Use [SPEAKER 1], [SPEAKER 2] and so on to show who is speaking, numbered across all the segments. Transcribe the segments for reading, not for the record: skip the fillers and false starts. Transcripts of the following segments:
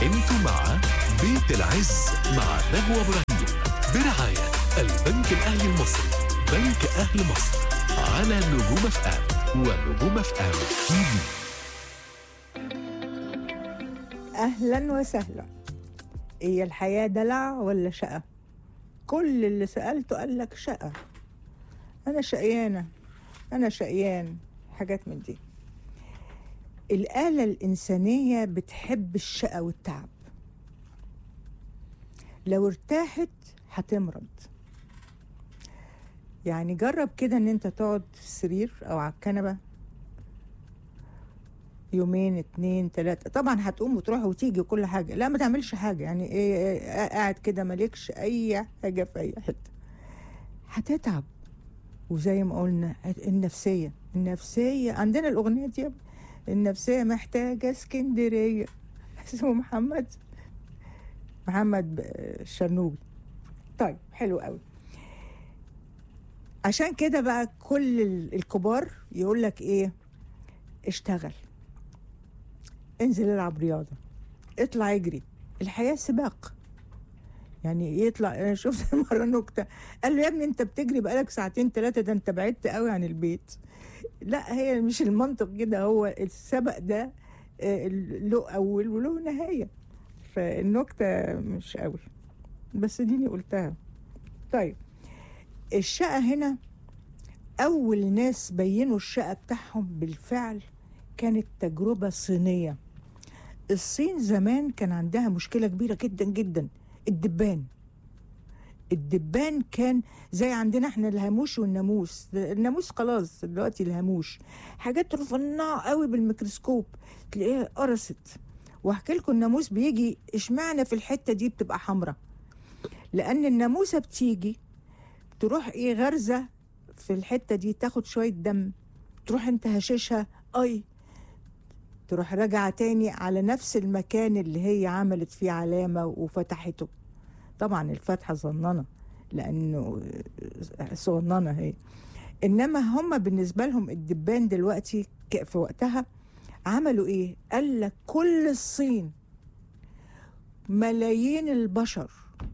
[SPEAKER 1] انتوا مع بيت العز مع نجوى ابراهيم برعاية البنك الأهلي المصري، بنك أهل مصر، على نجوم اف ام ونجوم اف ام تي في.
[SPEAKER 2] أهلا وسهلا. هي الحياة دلع ولا شقة؟ كل اللي سألته قال لك شقة. أنا شقيانة، أنا شقيان، حاجات من دي. الآلة الإنسانية بتحب الشقة والتعب. لو ارتاحت هتمرض. يعني جرب كده ان انت تقعد في السرير او على الكنبة يومين 2 3، طبعا هتقوم وتروح وتيجي وكل حاجة، لا ما تعملش حاجة، يعني ايه قاعد كده مالكش اي حاجة في اي حتة، هتتعب. وزي ما قلنا النفسية عندنا الأغنية دي، النفسية محتاجة اسكندرية. اسمه محمد الشرنوبي. طيب حلو قوي. عشان كده بقى كل الكبار يقول لك ايه؟ اشتغل، انزل العب رياضة، اطلع اجري، الحياة سباق. يعني يطلع. انا شفت مرة نكتة، قال له يا ابني انت بتجري بقالك 2 3 ساعات، ده انت بعدت قوي عن البيت. لا، هي مش المنطق كده، هو السبق ده له اول وله نهاية، فالنكتة مش قوي، بس ديني قلتها. طيب الشقة هنا، أول ناس بينوا الشقة بتاعهم بالفعل كانت تجربة صينية. الصين زمان كان عندها مشكلة كبيرة جدا جدا، الدبان كان زي عندنا احنا الهاموش والناموس. الناموس خلاص دلوقتي، الهاموش حاجات رفنعة قوي بالميكروسكوب تلاقيها قرصت. واحكي لكم الناموس بيجي اشمعنى في الحتة دي بتبقى حمراء، لأن الناموسة بتيجي تروح ايه غرزة في الحتة دي، تاخد شوية دم، تروح انت هششها، تروح راجعة تاني على نفس المكان اللي هي عملت فيه علامة وفتحته. طبعا الفتحة صغننة لأنه صغننة هي، إنما هم بالنسبة لهم الدبان دلوقتي في وقتها عملوا إيه؟ قال لك كل الصين ملايين البشر،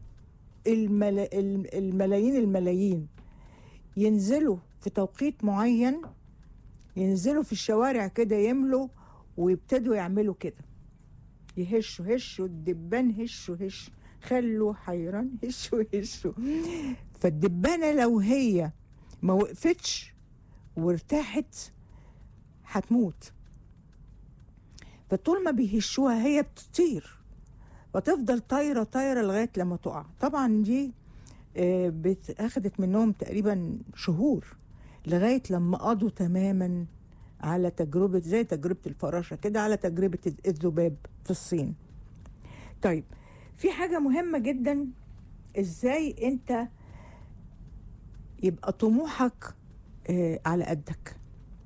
[SPEAKER 2] الملايين ينزلوا في توقيت معين، ينزلوا في الشوارع كده يملوا، ويبتدوا يعملوا كده، هشوا الدبان، هشوا خلوا حيران، هشوا. فالدبانة لو هي ما وقفتش وارتاحت هتموت. فطول ما بيهشوها هي بتطير، وتفضل طايرة لغاية لما تقع. طبعا دي أخدت منهم تقريبا شهور لغاية لما قضوا تماما على تجربة، زي تجربة الفراشة كده، على تجربة الذباب في الصين. طيب في حاجة مهمة جدا، ازاي انت يبقى طموحك على قدك.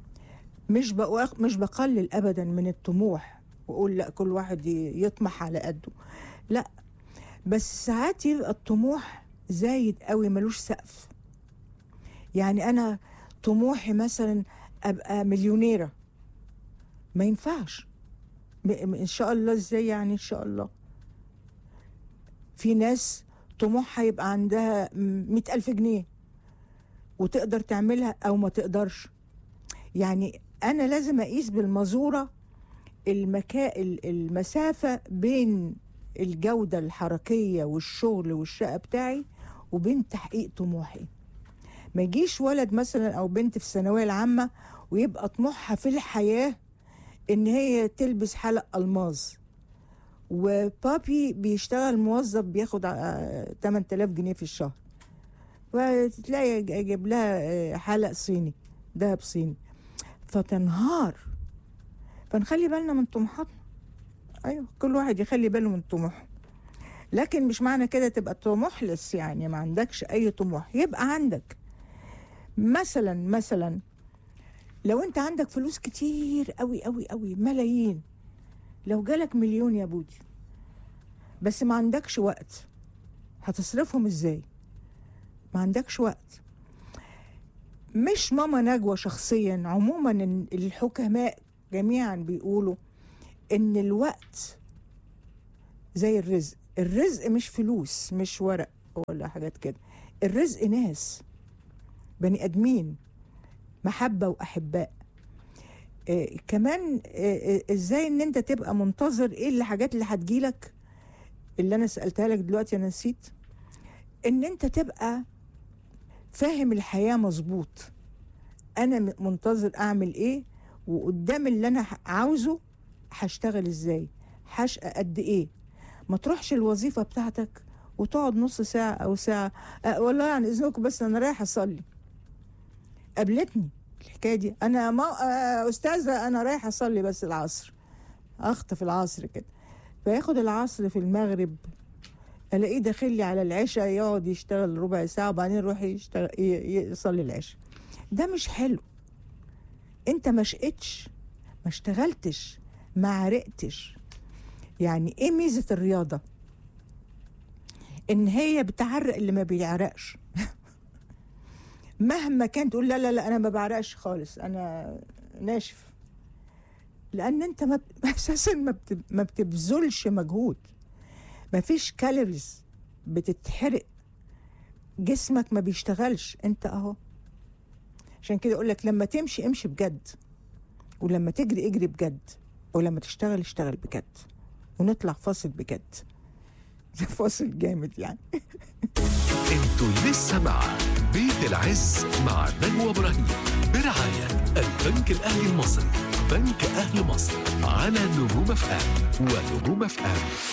[SPEAKER 2] مش بقلل ابدا من الطموح واقول لا كل واحد يطمح على قده، لا، بس ساعات يبقى الطموح زايد قوي ملوش سقف. يعني انا طموحي مثلا ابقى مليونيرة، ما ينفعش. ان شاء الله ازاي يعني؟ ان شاء الله في ناس طموحها يبقى عندها 100,000 جنيه وتقدر تعملها او ما تقدرش. يعني انا لازم اقيس بالمزورة المسافة بين الجودة الحركية والشغل والشقة بتاعي وبين تحقيق طموحي. ما يجيش ولد مثلا او بنت في الثانوية العامة ويبقى طموحها في الحياة ان هي تلبس حلق ألماظ، وبابي بيشتغل موظف بياخد 8,000 جنيه في الشهر، وتلاقي جايب لها حلق صيني، دهب صيني، فتنهار. فنخلي بالنا من طموحاتنا. ايوه، كل واحد يخلي باله من طموحه، لكن مش معنى كده تبقى طموحلس، يعني ما عندكش اي طموح. يبقى عندك مثلا لو انت عندك فلوس كتير قوي قوي قوي، ملايين، لو جالك 1,000,000 يا بودي بس ما عندكش وقت، هتصرفهم ازاي؟ ما عندكش وقت. مش ماما نجوى شخصيا، عموما الحكماء جميعا بيقولوا ان الوقت زي الرزق. الرزق مش فلوس، مش ورق ولا حاجات كده. الرزق ناس، بني ادمين، محبة واحباء. كمان ازاي ان انت تبقى منتظر ايه الحاجات اللي هتجيلك، اللي انا سألتها لك دلوقتي انا نسيت. ان انت تبقى فاهم الحياة مظبوط، انا منتظر اعمل ايه، وقدام اللي انا عاوزه هشتغل ازاي، هشقى قد ايه. ما تروحش الوظيفة بتاعتك وتقعد نص ساعة او ساعة. والله عن اذنكم بس انا رايح اصلي. قابلتني الحكاية دي، انا ما استاذة انا رايح اصلي بس العصر، اخطف العصر كده، فياخد العصر في المغرب، الاقيه داخل لي على العشاء يقعد يشتغل ربع ساعة وبعدين يروح يشتغل يصلي العشاء. ده مش حلو. انت ما شقتش، ما اشتغلتش، ما عرقتش. يعني ايه ميزة الرياضة؟ ان هي بتعرق اللي ما بيعرقش. مهما كان تقول لا لا لا انا ما بعرقش خالص، انا ناشف، لان انت اساسا ما بتبذلش مجهود، ما فيش كالوريز بتتحرق، جسمك ما بيشتغلش، انت اهو. عشان كده اقول لك لما تمشي امشي بجد، ولما تجري اجري بجد، ولما تشتغل اشتغل بجد، ونطلع فاصل بجد. فاصل جامد يعني.
[SPEAKER 1] انتوا لسه مع بيت العز مع نجوى إبراهيم برعاية البنك الأهلي المصري، بنك أهل مصر، على نجوم اف ام ونجوم اف ام.